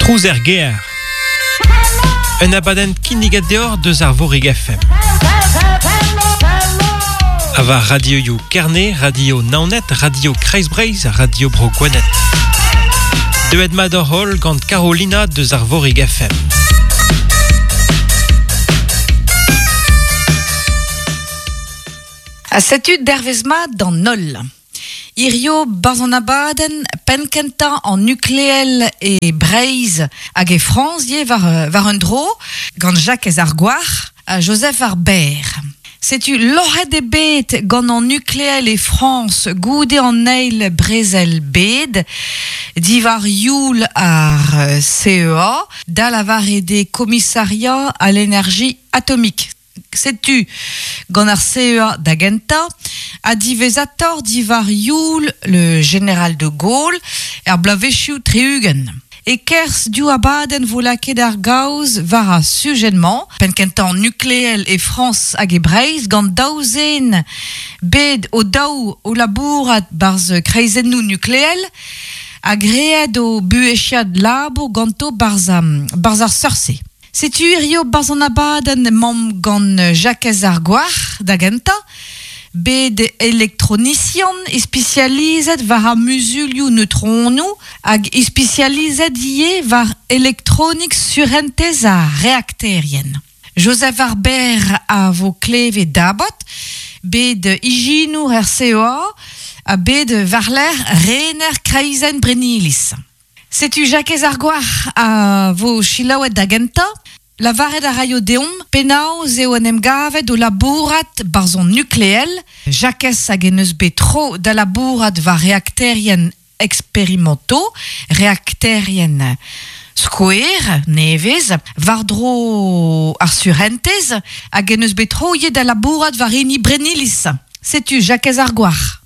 Cruiser Gear. Un abaden kinnigat deor deus ar vorig FM. Ava radio you Kerne, radio Naonet, radio Kreisbreis, radio Brogwanet. Deuet mador hol gant Carolina deus ar vorig FM. A setu dervezma dans Nol. Irio Barzanabaden, Penkenta en nucléel et Breiz hag e Franzie var un dro, gant Jacques Argoir, a Joseph Arbert. Setu loret de bet gant en nucléel et France goude en neil Brezel bed, divar youl ar CEA, da la varede commissariat à l'énergie atomique. Setu gant ar CEA d'Agenta, a divezator divar youl le général de Gaulle er blavechiou triugen. E kers du abaden volaket ar gaoz var a sujennement, penkentan nucléel e France hag e Breiz gant daouzen bed o daou o labourat barz kreizennou nucléel, a greed o buechiad labo ganto barz ar seurse. Setu irio barz an abaden mam gant Jacques Argoir d'Agenta, bed elektronician spécialised var a musulioù neutronou hag spécialised ie var elektronik surentez a reakterien. Joseph Arbert a vo kleve dabot, bed ijinou RCEA a bed varler rener kreizen brenilis. Setu Jacques Argoir a vo chilaouet d'Agenta, la varet a raio deom, penao zeo en emgavet o labourat barzon nucléel, Jacques hag en eus betro da labourat va reakterien experimento, reakterien skouer, nevez, vardro ar surentez, hag en eus betro ie da labourat va reni brenilis. Setu Jacques Argoir.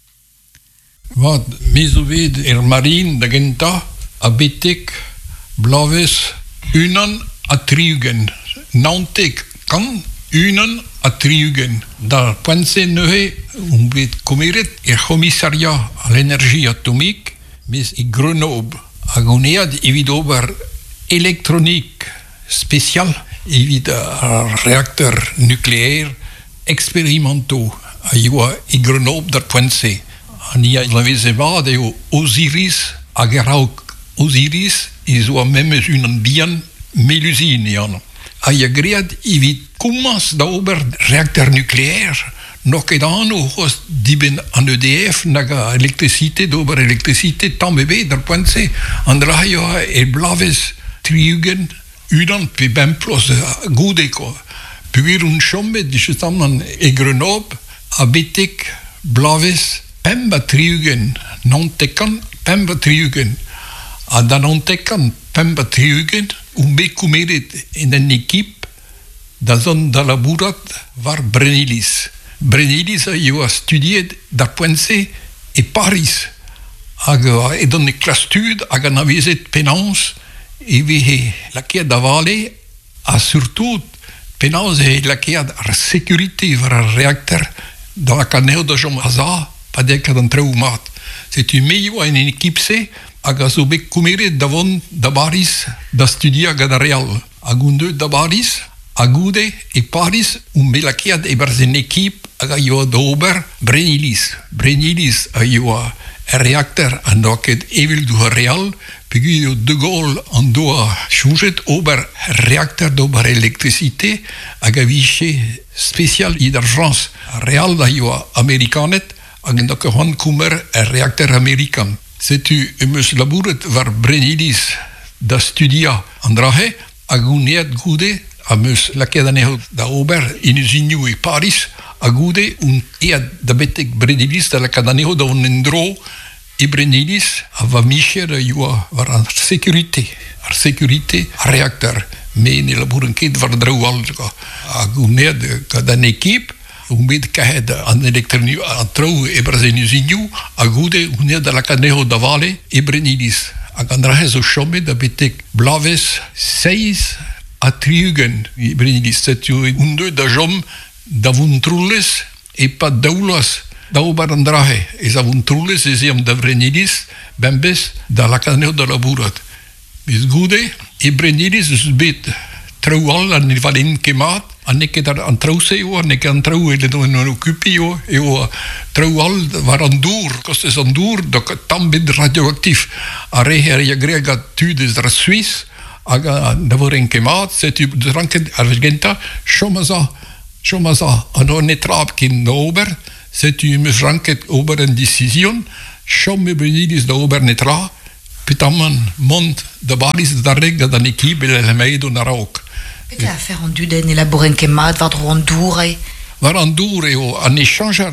Vad mesovet marine d'Agenta a betek blaves unan a triugen. Nantek kan unan a triugen. Da poense neuhe bet komeret commissariat à l'énergie atomique, mais e Grenoble. Hag on ead evit ober elektronik spécial, evit a reaktor nucléaire expérimentaux a yoa e Grenoble dar poense. An ia lavez evad eo Osiris hag Osiris zo a memes unan bihan melusine an. A ia gread evit kommans da ober reaktor nucléaire, nok ed anno host diben an EDF nag a elektricité d'ober elektricité tammebe dar poense. An dra eo e blaves triugen unan pe bemplos goude ko. Puir un chommet dishetam e Grenoble a betek blaves pemba triugen, nantekan pemba triugen. A da nantekan pemba triugen, be kumeret en en équipe da zon da labourat var Brenilis. Brenilis a eo a studiet da poense e Paris. Hag e don e klastud hag an avezet penans e vehe lakead da vale a surtout penans e lakead ar sécurité var ar reaktor da la kaneo da jom aza padek ad an treu mat. C'est une meilleure en équipe C hag a zo bet kumeret davon da Paris da studia hag da real. Hag un deud da Paris a goude e Paris be lakead e barz en équipe hag a eo da ober Brenilis. Brenilis a eo a reaktor an doket evel du real, pegu eo de Gaulle an do a choujet ober reaktor d'ober elektricité hag a viche spécial i d'argence real da eo a amerikanet hag en doke hon kummer a reaktor amerikan. Setu eus labouret var Brenilis da studia an drahe hag un ead goude a meus lakead aneo da ober in usignou e Paris a goude un ead da betek Brenilis da lakead aneo da un endro e Brenilis a va micher a yoa var ar sécurité a reaktor me ne labouren ket var drou alga hag un ead kad an équipe un bet kahet an elektroniu an trou e brazen usignou a goude un ead da lakead aneo da vale e Brenilis hag an drahe zo chome da betek blaves 6 a triugen e Brenilis. Setu un deud da jom da vun trulles e pa daulas da ober an drahe. E za vun trulles e zeam da Brenilis bembes da la kaneo da labourat. Mis goude e Brenilis is bet trouwal an il valin kemat an ik daar aan trouwseo an ik aan trouw in een occupio e o trouwal waar aan door kost is aan door dat tam bid radioactief a reher grega tudes der Suisse aga davor in kemat c'est tu dranken argenta Chomaza an on etrap kin ober c'est tu me franket ober en decision chomme Brenilis da ober netra Pitaman mont de balis da rega da equipe le meido na rock. Qu'est-ce à faire en duden élaborer un kemat, va droit en doure. Var an dure o an échangeur,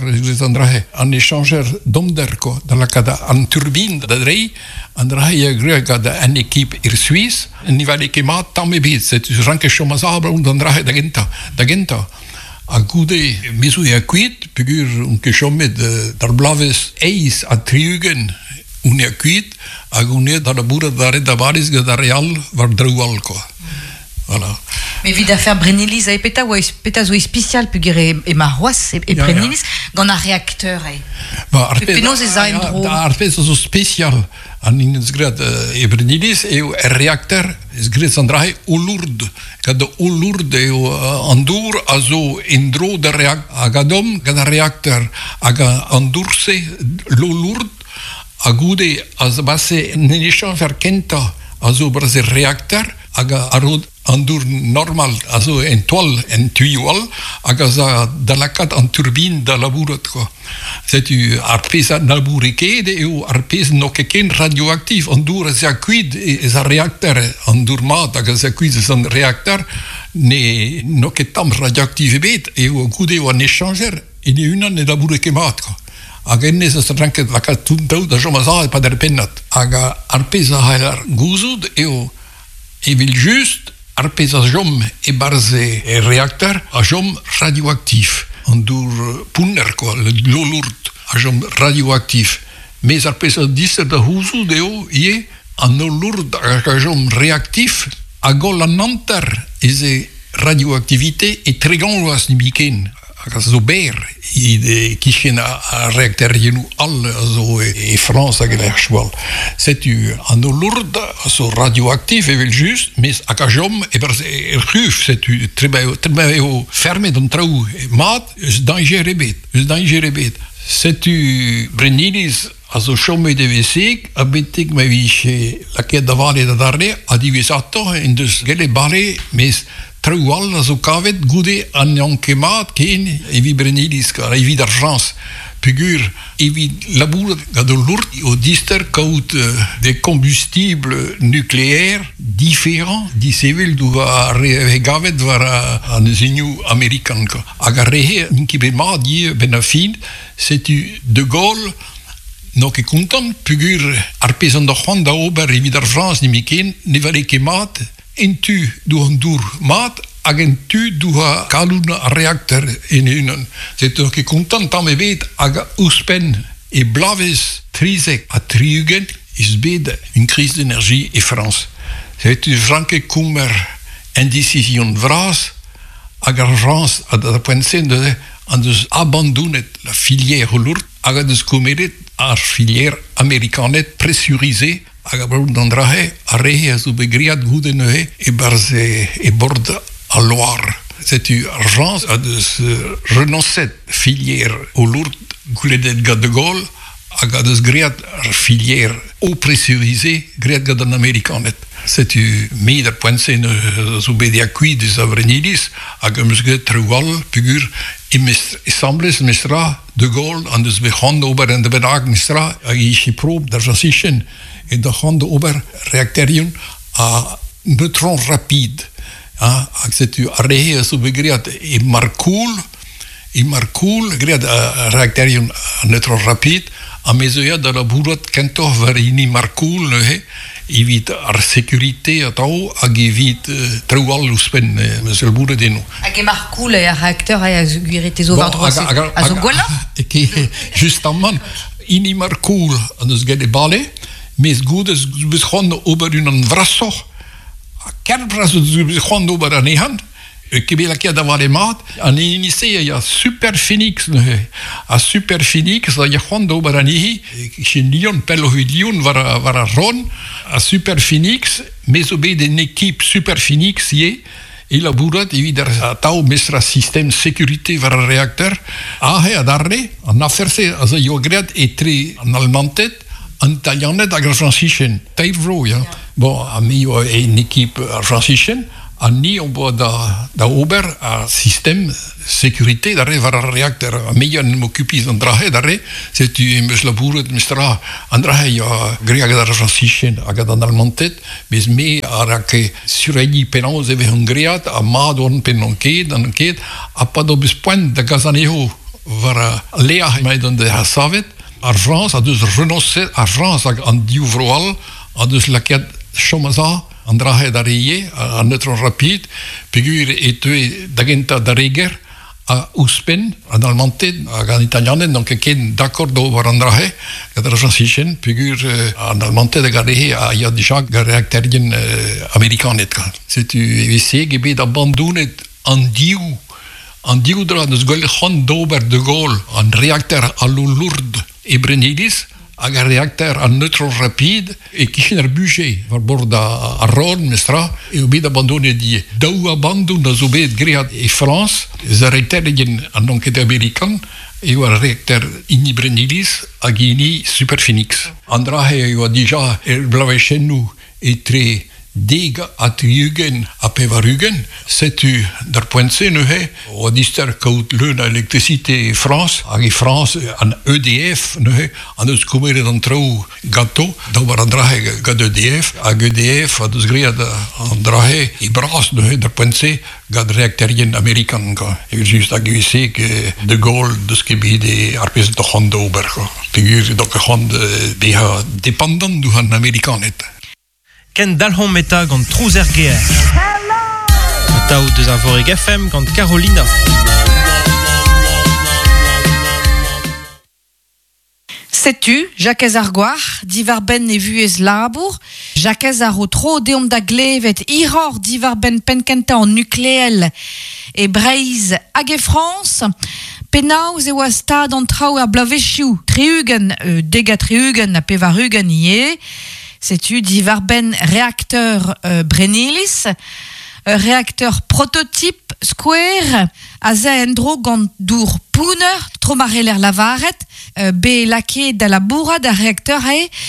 an échangeur d'omderco dans la cada an turbine da rei andrahe grega da an équipe ir Suisse, nivale kemat tamme bit, c'est ranke chomazable und andrahe da genta. A gude misu ya quit, figur un que chomed dar blaves eis a triugen unia quit agunia da la bura da reda varis da real var droual quoi. Voilà. Mais vie d'affaires Brenilis et peta zo spécial pugere et marois et Brenilis dans un réacteur et penos es ein dro. Da arpes so spécial an in zgrad e Brenilis e reacteur zgrad sandrahe o Lourdes kad o Lourdes e andur azo indro de agadom kad reacteur aga andurse lo Lourdes agude az basse nenishan verkenta also brase reacteur aga arod andur normal also en toile en tuyau aga za dalakat en turbine da laborat quoi c'est tu arpesa laburike de ou arpes no ken radioactif andur za quid za reacteur andur mat aga za quid za reacteur ne no ke tam radioactif bet e o gude o en échangeur et une ne laburike mat quoi agenne se stranke la katundau da jomaza pas der pennat aga arpesa halar guzud e vil just arpesa jom e barze e reacteur a jom radioactif andur punner quoi lo Lourdes a jom radioactif mais arpesa disser da huzu deo ie an no Lourdes a jom reactif a gol an nanter e radioactivité e tregan loas ni biken zo ber i kishen a reacteur yenu all zo e France a geler chwal c'est tu an Lourdes so radioactif e vel just mais a kajom e ber e ruf c'est tu trebeo ferme don trou mat is dangerebet c'est tu Brenilis also chomme de vesik a betik me viche la che davale da darne a divisato in dus gele bale mes trouwal also kavet gude an kemat ken evi Brenilis car evi d'argence figur evi labour de Lourdes au dister kaut des combustibles nucléaires différents disevil du gavet var an zeniu american ko agarre qui bema di benafin c'est de Gaulle no che content figur arpesan de Honda ober evi d'argence ni miken ne vale kemat intu du andur mat agentu du kaluna reacteur in unen c'est que content me vet aga uspen et blaves trisek a triugen is bed une crise d'énergie et France c'est une franke kummer indécision vras aga France a da pensen de an dus abandonnet la filière Lourdes aga dus comeret a filière américaine pressurisée aga brandrahe a rehe zu begriat gute neue e barze e bord a Loire c'est une agence a de renoncer filière au Lourdes gouledet de Gaulle aga de griat filière au pressurisé griat gadan américaine c'est une meida poinse zu bedia qui des Brenilis aga musge trouwal figure et sembles mestra de Gaulle an des behand ober en de bedag mestra agi chiprob der jasichen et de hand ober reacterium a neutron rapide c'est tu arrehe su begriat e marcoul griat reacterium a neutron rapide a mesoia de la burat kento varini marcoul ne evit ar sécurité atau ag evit trouwal uspen mesel burat deno ag marcoul e reacteur a guirete zo var droit a zo gola que justement ini marcoul an us gele bale mes goudes beschon ober un vrasso a kerbras beschon ober an hand Kibelaki d'avoir les maths, en initié, il y a Super Phoenix. À Super Phoenix, il y a Juan Dobarani, chez Lyon, Pello Lyon, Vara Ron, à Super Phoenix, mais au bout d'une équipe Super Phoenix, il a bourré, il a tau mesra système sécurité vers le réacteur. Ah, et à darre, en affaire, il y a grad et très en allemandet, en italianet, à Franciscaine. Taille vro, ja. Bon, à mi, une équipe Franciscaine. Anni on boit da Ober a système sécurité d'arriver vers le réacteur. Meilleur ne m'occupe d'Andrahe d'arriver. C'est tu me labouret mistra Andrahe ya greg da Franciscaine a gada normalmente mais que surveiller penons et hungriat a madon penonquet a pas de besoin de gazaneho vers Léa mais dans de Savet à France a deux renoncer à France en Diouvroal a deux laquette Chomaza Andrahe d'arriver à neutron rapide, figure et tu d'agenta d'arriger à Uspen, en allemande, en italien, donc qui est d'accord d'ouvrir Andrahe, que la transition, figure en allemande de garder à il y a déjà un réacteur américain. C'est tu essayes d'abandonner en Dieu de la Golden d'Ober de Gaulle, un réacteur à Lourdes et Brenilis. Un réacteur en neutron rapide et qui est un budget par bord à Rome, mestra, et au bout d'abandonner dit d'où abandonne dans le Grèce et France, les réacteurs en enquête américaine et un réacteur Inibrenilis à Guinée Super Phoenix. Andrahe a déjà blavé chez nous et très Dega at Jugend a Pevarugen, c'est-tu der point C, au dister kaut l'électricité France, à France, en EDF, en nous couvrir d'entre eux gâteau, d'avoir Andrahe gad EDF, à EDF, à deux grilles d'Andrahe, et brasse, der point C, gad réactérien américain, et juste à guisser que de Gaulle, de ce qui est des arpes de Hondober, figure donc Hond, dépendant du Han américain. Ken dalhon meta gant trouzer geer. Tao deus ar voreg FM gant Carolina. Sais-tu, Jacques Argoir, divar ben e vuez labour, Jacques Aro tro deom da glevet iror divar ben penkenta en nucléel et Breiz hag e France, penaos e oa stad an trao ar blavechiou, triugen, dega triugen a pevarugen ie, sais-tu, divar ben réacteur Brenilis, réacteur prototype Square, a ze endro gant dour pouner, tro mareler lavaret, be lake da la bourra da réacteur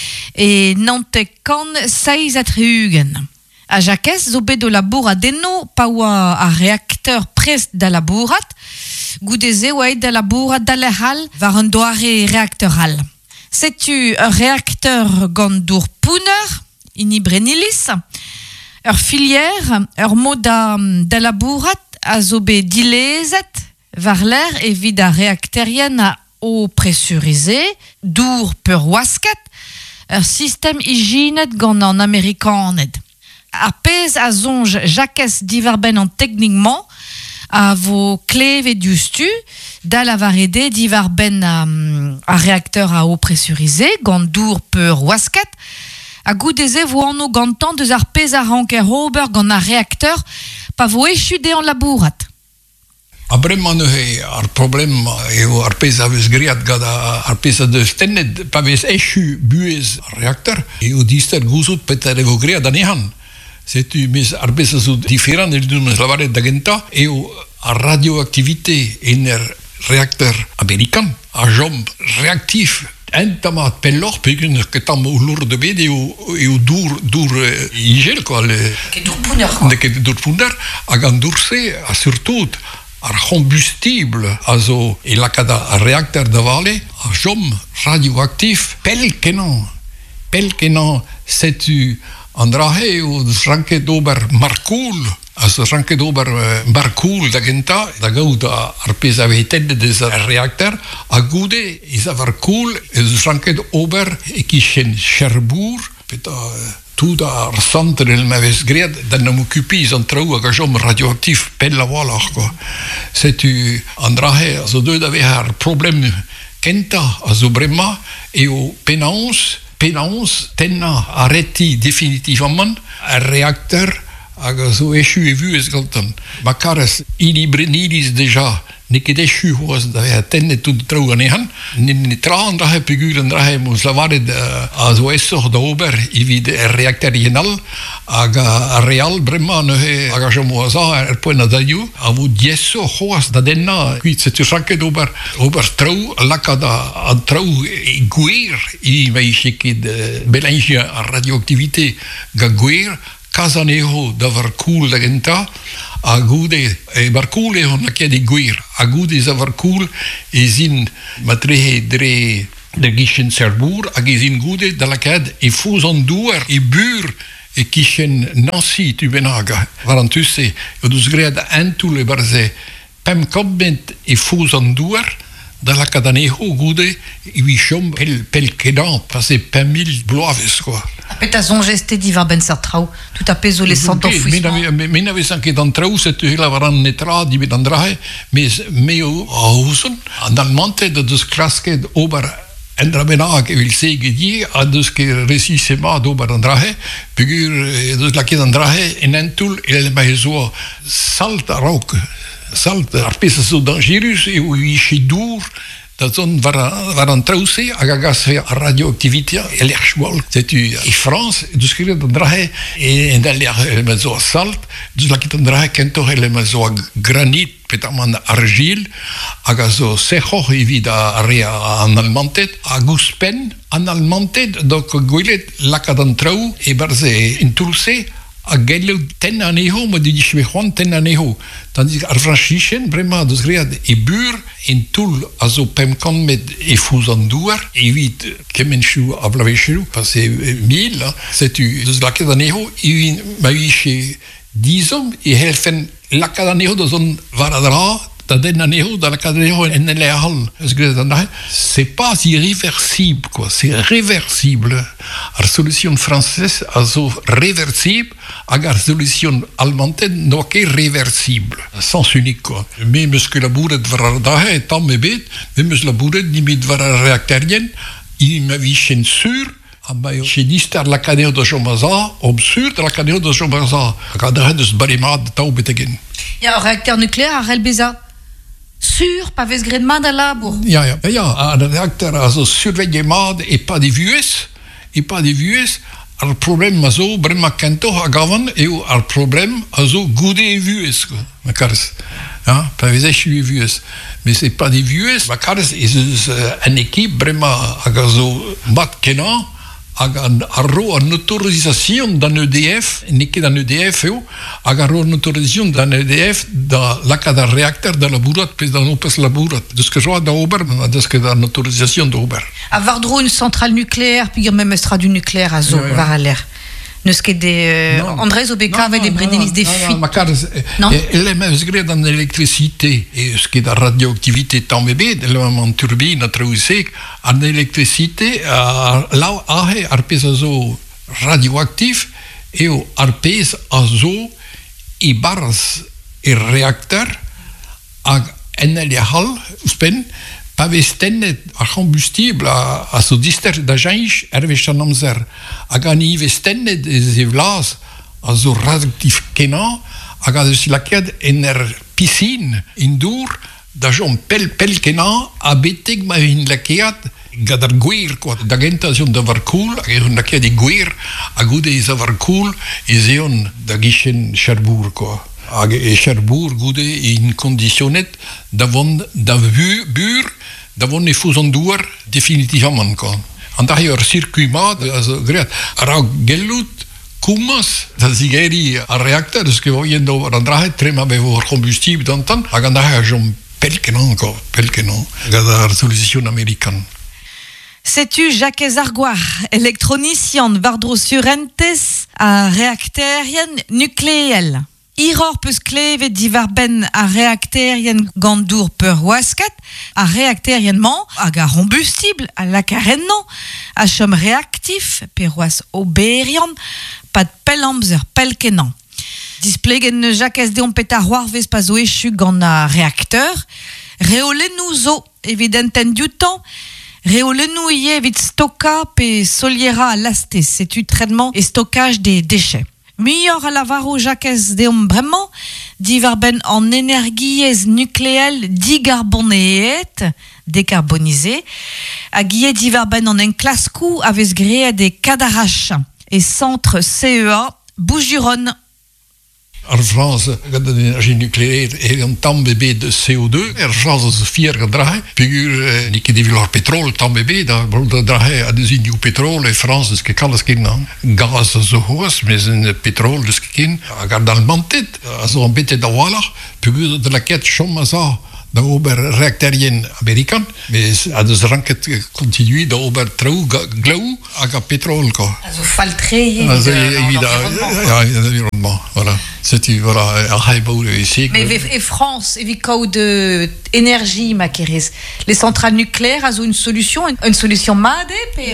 et nante kan 6 a triugen. A Jacques zo bet de la bourra denno, pa oa a réacteur prest da la bourrat, goudeze oa da la bourra da lehal, var un doare réacteur hal. Sais-tu un réacteur gandour pouner, inibrenilis, ur filière, ur moda da la bourrat, a zo bet dilezet, var l'air et vid a réacterien a eau pressurisé, dour peur wasket, ur système hygiène gant an amerikanet. Ar pez a zonj Jacques divar ben an techniquement, a vo kleve dustu, da la varede divar ben a réacteur à eau pressurisé, gant dour peur wasket, a goudeze vo anno gantan deus ar pez a ranker ober gant a réacteur, pa vo echude an labourat. Abremman ar problem eo ar pez a vez griat gada ar pez a deus tennet pa vez echu buez reaktor eo dister gouzout peter evo griat an ehan. C'est-tu mes ar pez a zo diferent el dun lavaret da genta eo a radioactivité en réacteur américain a jomb réactif entamat pellor pegun que tam o lourd de bed eo dour igel quoi le que dour pouner quoi que dour pouner a gandurse a surtout ar combustible azo e la cada réacteur de vale a jom radioactif pel kenan c'est-tu Andrahe o ranke dober marcoul as ranke dober marcoul da genta da gauda ar pez aveten des réacteur a goude is avar cool es ranke dober e kishen Cherbourg peta tout ar centre el maves griad da no m'occupis en trou a jom radioactif pel la voilà quoi c'est tu Andrahe azo deux d'ave ar problème kenta azo brema e o penance tenna arrêti définitivement un réacteur aga zo echu e vuez gantan. Ma kares ili brenilis deja Niket echu hoas da tenne tu trou anehan. Ni traan drahe figuren drahe mus lavared a zo esor da ober i vid reactor yenal aga real brema ne aga jomo za poena da you a vu dieso hoas da denna quit se tu sanke ober trou lakada a trou guir i veishikid belange a radioactivité ga guir Casaneho da varcool da genta agude e varcool e on chiede guir agude za varcool e zin matrehe dre de gishen serbur agizin gude da la cad e fuson duer e bur e kishen Nancy tu benaga varantusse e dus gred antul e barze pem comment e fuson duer da la cadaneho gude e vishom pel kedan passe pem mil bloaves quoi. Petazon geste diva ben sartrau, tout a peso les santo fuisman. Men ave sanke dan trau se tu hela varan netra di dan drahe, mais au husun an almante de dus klaske ober endra benag vil sege di a dus ke resisema dober dan drahe, figur dus la ke dan drahe en entul el maezo salt rock salt arpesa so dangerus e u shidur da zon varan trause agagas a radioactivité et l'erchwal c'est tu en France du skrive de drahe et d'aller mezo salt du la kitan drahe kento ele mezo granit petaman argile agazo sejo evida area en almantet aguspen en almantet donc guilet la kadan trau e barze in tulse a gelo ten aneho ma di schwechon ten aneho tandis ar franchischen vraiment dus gread e bur in tul azo pemkan met e fusan duer e vit kemenchu avlaveshu parce 1000 c'est tu dus la kaneho e ma viche 10 hommes e helfen la kaneho do zon varadra dans la cadre c'est pas irréversible quoi, c'est réversible. La solution française est réversible, la solution allemande n'est pas réversible. Sens unique quoi. Mais que la bourre de varadahe est tant mébét, mais la bourre limite var réactérien, il m'a vu chez sûr. Chez Distar la cadre de Jomaza, absurde la cadre de Jomaza, la cadre de Barimad Taubetegen. Il y a un réacteur nucléaire à Relbeza. Sur, pas ves gredman da labor. Ja, un réacteur a surveillement et pas des vues, le problème a vraiment canto a gavan et le problème a goûde et vues, ma cares. Hein, pas ves vues, mais c'est pas des vues, ma cares est une équipe vraiment a gazo mat kenan. Agarro en autorisation d'un EDF, niqué d'un EDF, agarro en autorisation d'un EDF dans la cadre réacteur de la bourrate, puis dans l'opus la bourrate. De ce que je vois dans Ober, de ce que dans l'autorisation d'Ober. À Vardro, une centrale nucléaire, puis il y a même du nucléaire à Zo, Varaler. Ne ce que des André Zobeka avait des brénélis des fuites. Non, les mêmes grades dans l'électricité et ce qui est de radioactivité tant bébé, l'élément turbine à traverser en électricité là arpès azo radioactif et arpès azo et barres et réacteur à NLHal spen Pavestennet a combustible a so dister da janch ervechan amzer a gani vestennet des evlas a so radioactif kenan a gade si laked en piscine indoor da jom pel kenan a betek ma in lakeat gadar guir quoi da gentation da varcool a un lakeat de guir a gude is a varcool is eon da gishen Cherbourg quoi e Cherbourg gude in conditionnet davon da bur davon e fuson duer definitivement quoi. En d'ailleurs circuit mat gret ara gelut kumas da zigeri a reacteur ce que voyendo andra trema bevo combustible dantan aganda jom pelkenon gadar solution américaine. C'est-tu Jacques Argoir, électronicien Vardro Surentes a réactérien nucléel. Iror peus kleve diverben a réactérien gandour per wasket, a réactériennement hag a combustible a lakarennon, a chom réactif per was oberian, pat pelamzer pelkenan. Displegen Jacques deon pet a c'hoar vez pa zo echu gant a réacteur, reolennou zo evidenten du temps, reolennou ie evit stocka pe soliera a lasté, c'est-tu traitement et stockage des déchets. Miglior a lavaro Jacques deom bremañ, diverben en energiez nucléel digarboneet, décarbonisé, a guillet diverben en enclascou avec greed et cadarache et centre CEA, Bouches-du-Rhône. En France, de l'énergie nucléaire et un temps bébé de CO2, en France, c'est fier de drahe. Figure, qui dit le pétrole, temps bébé, da drahe a des ignes pétrole, et France, ce qui est alles kin, gaz zo hoes, mais un pétrole, ce qui kin, a gardan le mantet, a zo embêté da wala, figure de la quête chôme ça. De oberreactorien américain, mais à des ranket continue de ober trou glau à pétrole quoi. Also faltré l'environnement, voilà. C'était voilà un high bowl ici. Mais et France, et vicao de énergie maqueres. Les centrales nucléaires ont une solution made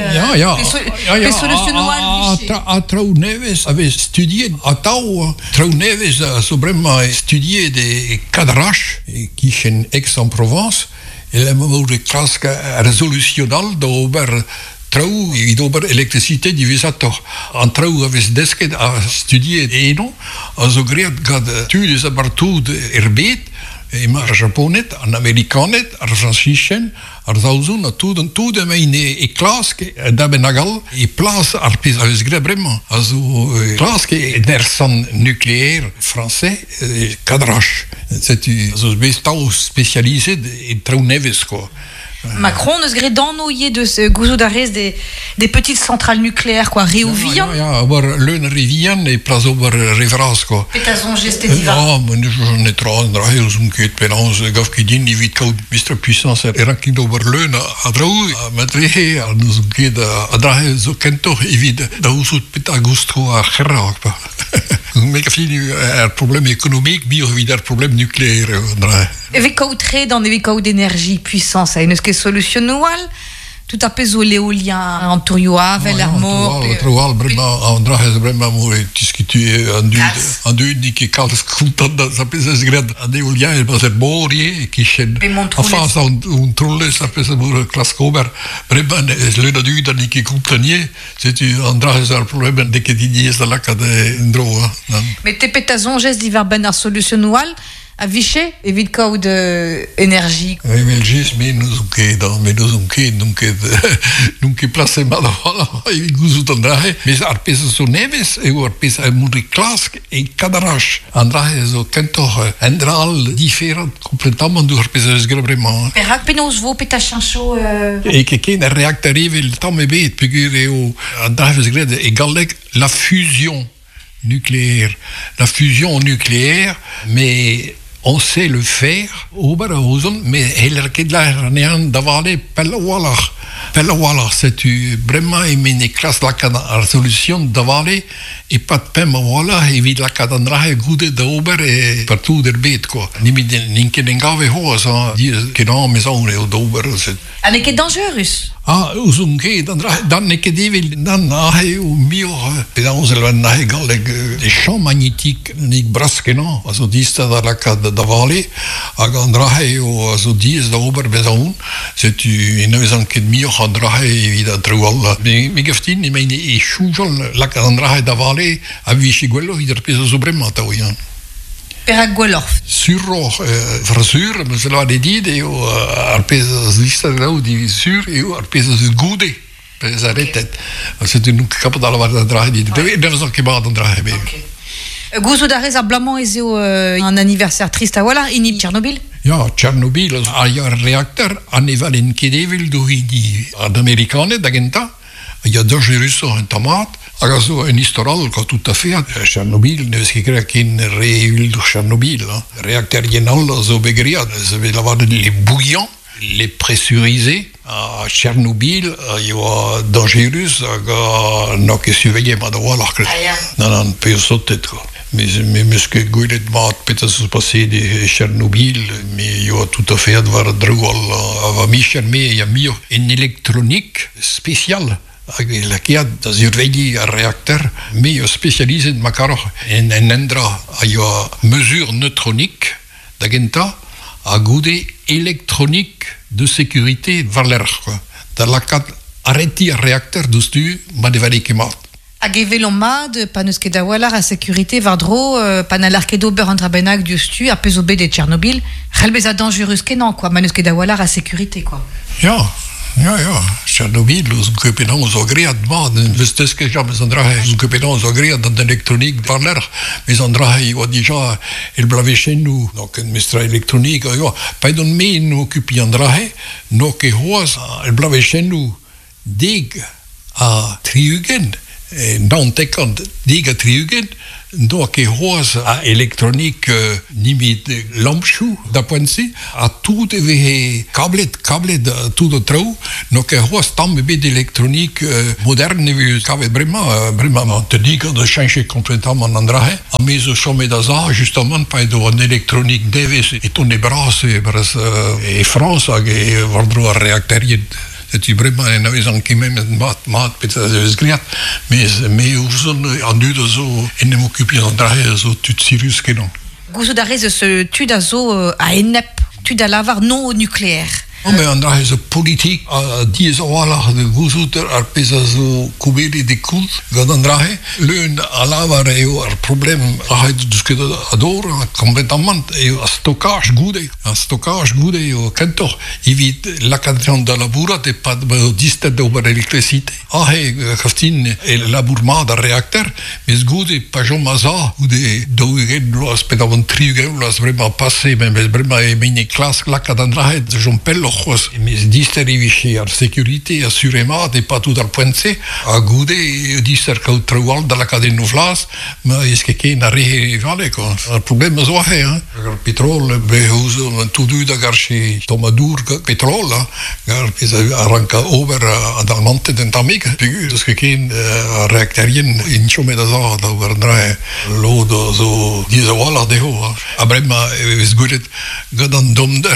les solutions à Trou Neves avait studié à Tau Trou Neves a vraiment étudié des cadrages qui sont Aix-en-Provence et la même classe résolutionnelle d'ober Trou et d'ober électricité divisator. En Trou avait desket à studier et non, à zo great gad tu des abartud erbet et mar japonet, en américanet, en francischen, en zauzun, tout de meine et classe da benagal et place arpis avec great vraiment. Also classe qui nersan nucléaire français cadrage. C'est zo bestau spécialisé en Trou Neves quoi. Macron ne se gré d'ennoyer de ce gouzou d'arrêt des petites centrales nucléaires quoi, Réouvian. Aber l'un Rivian et place over Rivras quoi. Pétazon geste diva. Ah, mais je ne trans drahe zum ket pelans gaf ki din vite code Mr puissance era ki over l'un a drou a matre a nous ket a drahe zo kento evide da usut petagustro a khrak pa. Mais que fini un problème économique, mais il un problème nucléaire. Et vicao très dans des vicao d'énergie puissance à une solution nouvelle. Tout à fait l'éolien en Tourioa, Velermo. Tourioa, vraiment, on drahe vraiment discuter en deux qui calme content dans sa pièce grande en éolien et pas être morier qui chaîne. Enfin, ça on trolle ça fait ça pour classe cover. Vraiment, le dadu dans qui compagnie, c'est un drahe un problème dès que dit ça là quand ndro. Mais t'es pétazon geste d'hiver à solution nouvelle. À Vichy, évite quoi de énergie. Oui, mais juste, mais nous donc placé mal, voilà, il goûte d'andrahe, mais arpes sur neves et arpes à mourir classe et cadrage. Andrahe zo kentor endral différent complètement du arpes vraiment. Mais rappenos vos pétachancho. Et que un réacteur arrive le temps mais bête, figurez au andrahe grade égal la fusion nucléaire. La fusion nucléaire, mais on sait le faire, mais il y a c'est vraiment une classe la résolution d'avaler et pas de peine voilà et vite la cadre goûte d'ober et partout der bête quoi ni n'engave ho ça dire que non mais on est d'ober c'est avec dangereux. Ah, uzunke dan nekedevil dan nahe u mio pedamos el nahe galeg les champs magnétiques nik braskeno also dista da la cad da vale agandrahe o also dis da ober bezaun c'est une maison que mio handrahe vida trualla mi gaftin ni meine e shujol la candrahe da vale avici quello hider peso supremata oyan sur frasur, mais cela a dit et arpes lista là ou dit sur et arpes goudé ça arrête c'est une capa dans la barre d'endrahe dit de raison qui va d'endrahe Gouzo d'arrêt à blamant et un anniversaire triste à voilà in Tchernobyl. Ja, Tchernobyl a un réacteur en Evalin Kedevil do hini en américain d'agenta il y a deux Russes en tomate. Alors, un historial quand tout à fait Tchernobyl, ne sais pas qui est réel de Tchernobyl, réacteur général, zo begria, les bouillants, les pressurisés à Tchernobyl, il y a dangereux, non que surveiller ma droit alors que non, peut sauter quoi. Mais ce que Goulet m'a peut-être se passer de Tchernobyl, mais il y a tout à fait avoir droit à Michel, mais il y a mieux une électronique spéciale. Qui a surveillé un réacteur, mais spécialisé de Macaro. En Indra, il y a mesure neutronique d'agenta, à goûter électronique de sécurité vers l'air. Dans la cas, arrêter un réacteur de stu, m'a dévalé qui mort. Hag evelomad, panus ket awalar a sécurité vardro, panalar ket ober an drabenag diustu, a pezo bet de Tchernobyl, relbez a dangereux kenan, quoi, manus ket awalar a sécurité, quoi. Ja, Tchernobyl, os gopenan os ogreat mat, vestes ket jam ez an drahe, os gopenan os ogreat an elektronik parler, mes an drahe oa dija el blavechenou, donc en mestra elektronik, paidon men okupi an drahe, no ke hoaz el blavechenou deg a triugen, nantekant deg a triugen, no ke hoaz a elektronik nimit lampchou da poense, a tout eve kablet tout o trau, no ke hoaz tamm bet elektronik moderne eve kavet brema te diga de changer complètement an drahe, a mezo chome da za, justement paedo an elektronik deves et on e bras e France hag e vardro a reakterien. C'est vraiment un avis qui même mat peut-être sgriat mais uzon an du zo en m'occuper en drahe zo tut sirius que non. Gouzo d'arrêt ce tud a zo a enep, tud a lavar non nucléaire. Non, mais on a politique à 10 ans de gouzout ar pesa zo kubeli de kult gad an drahe l'un a lavar eo ar problème a duske ador complètement eo a stockage goude eo kentor evit la cadran da labura de pas distet de ober électricité a he kaftin el labourma da reacteur mais goude pas jom maza ou de dougen los pedavon triugen los vraiment passé même vraiment mini classe la cadran drahe de jom pello mais disteriviché ar sécurité assurément et pas tout al pointé a goude dister que treual da la cadena flas mais est-ce que ken a rivale quoi le problème zo he le pétrole behuzo tout du da garchi tomadur pétrole gar pesa arranca over da monte dentamik parce que ken reakterien in chome da za da verdra lo do zo dizawala de ho abrema is good gadan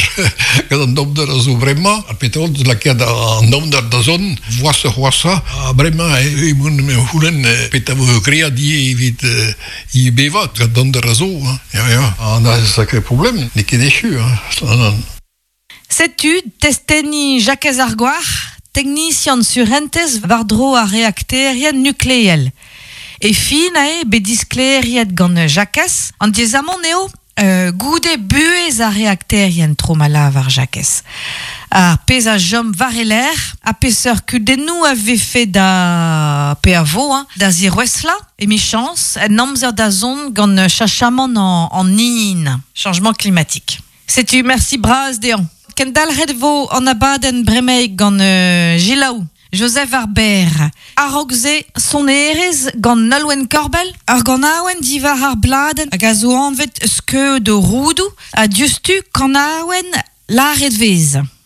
domder zo vraiment le pétrole de la queda en domder da zone voisa vraiment e mun hulen petavo creadi vit i bevat gadan da zo ja on a un sacré problème ni que déchu Sais-tu testeni Jacques Argoir, technicien sur entes vardro a reakterien nucléel. Et finae bediscleriet gant Jacques, an diezamon neo goude buez a reakterien tromala var Jacques. A peza jom vareler, a peseur kudenou ave fait da peavo, da ziroesla, et mi chance, en amzer da zon gant chachamon en nin, changement climatique. Sais-tu, merci braz dean. Kendal redvo an abaden bremeik gant Gilaou, Joseph Arber, arrogze son erez gant Nolwenn Korbel, ar gant aouen divar ar bladen, hag a zo anvet skeu de roudou, a diustu kan aouen la redvez.